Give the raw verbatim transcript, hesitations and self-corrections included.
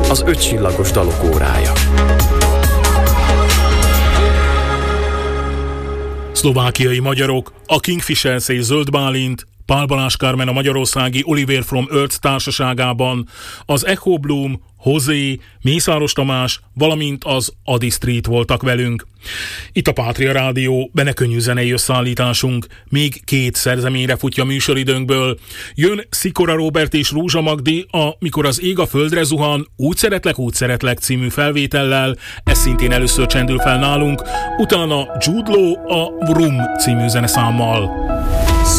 az ötcsillagos dalok órája. Szlovákiai magyarok, a Kingfishers és Zöld Bálint, Pál Balázs Kármen a magyarországi Oliver from Earth társaságában, az Echo Bloom, Hozé, Mészáros Tamás, valamint az Adi Street voltak velünk. Itt a Pátria Rádió, benne könnyű zenei összeállításunk, még két szerzeményre futja műsoridőnkből. Jön Szikora Róbert és Rózsa Magdi a Mikor az ég a földre zuhan, Úgy szeretlek, úgy szeretlek című felvétellel, ez szintén először csendül fel nálunk, utána Jude Law a Vroom című zeneszámmal.